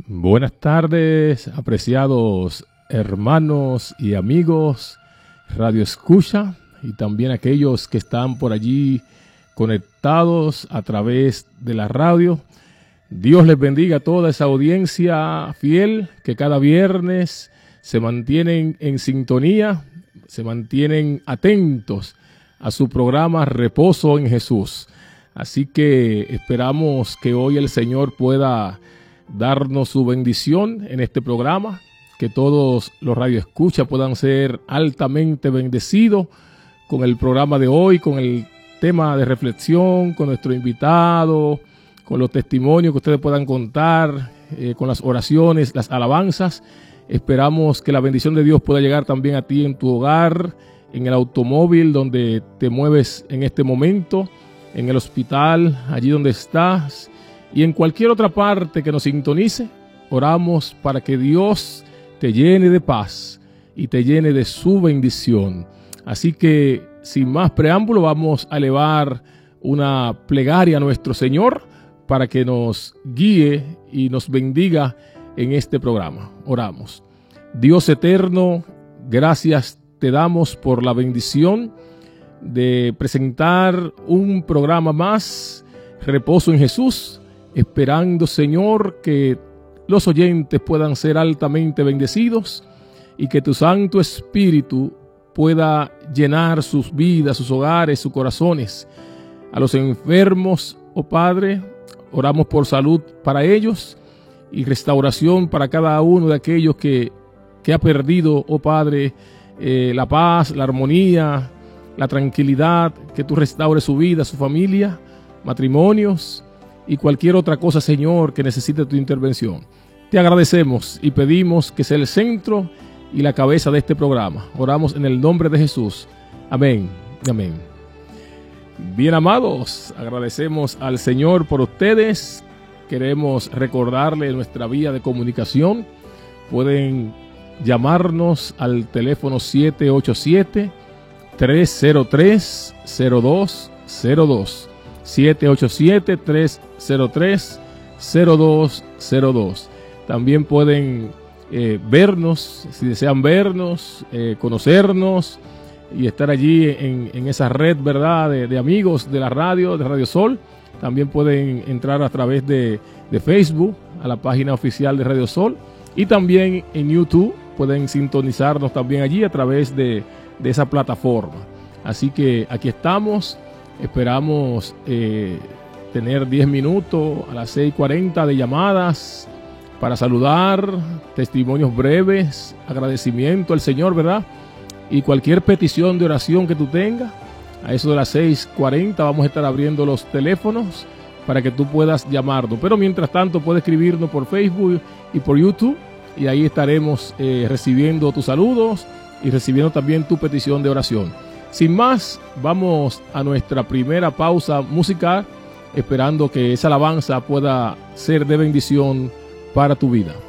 Buenas tardes, apreciados hermanos y amigos Radio Escucha y también aquellos que están por allí conectados a través de la radio. Dios les bendiga a toda esa audiencia fiel que cada viernes se mantienen en sintonía, se mantienen atentos a su programa Reposo en Jesús. Así que esperamos que hoy el Señor pueda darnos su bendición en este programa, que todos los radioescuchas puedan ser altamente bendecidos con el programa de hoy, con el tema de reflexión, con nuestro invitado, con los testimonios que ustedes puedan contar, con las oraciones, las alabanzas. Esperamos que la bendición de Dios pueda llegar también a ti en tu hogar, en el automóvil donde te mueves en este momento, en el hospital, allí donde estás, y en cualquier otra parte que nos sintonice. Oramos para que Dios te llene de paz y te llene de su bendición. Así que, sin más preámbulo, vamos a elevar una plegaria a nuestro Señor para que nos guíe y nos bendiga en este programa. Oramos. Dios eterno, gracias te damos por la bendición de presentar un programa más, Reposo en Jesús, esperando, Señor, que los oyentes puedan ser altamente bendecidos y que tu Santo Espíritu pueda llenar sus vidas, sus hogares, sus corazones. A los enfermos, oh Padre, oramos por salud para ellos y restauración para cada uno de aquellos que ha perdido, oh Padre, la paz, la armonía, la tranquilidad, que tú restaures su vida, su familia, matrimonios y cualquier otra cosa, Señor, que necesite tu intervención. Te agradecemos y pedimos que sea el centro y la cabeza de este programa. Oramos en el nombre de Jesús. Amén. Amén. Bien, amados, agradecemos al Señor por ustedes. Queremos recordarle nuestra vía de comunicación. Pueden llamarnos al teléfono 787-303-0202. 787-303-0202. También pueden vernos, si desean vernos, conocernos y estar allí en esa red, ¿verdad?, de amigos de la radio, de Radio Sol. También pueden entrar a través de Facebook, a la página oficial de Radio Sol. Y también en YouTube pueden sintonizarnos también allí a través de esa plataforma. Así que aquí estamos. Esperamos tener 10 minutos a las 6:40 de llamadas para saludar, testimonios breves, agradecimiento al Señor, ¿verdad? Y cualquier petición de oración que tú tengas, a eso de las 6:40 vamos a estar abriendo los teléfonos para que tú puedas llamarnos. Pero mientras tanto puedes escribirnos por Facebook y por YouTube y ahí estaremos recibiendo tus saludos y recibiendo también tu petición de oración. Sin más, vamos a nuestra primera pausa musical, esperando que esa alabanza pueda ser de bendición para tu vida.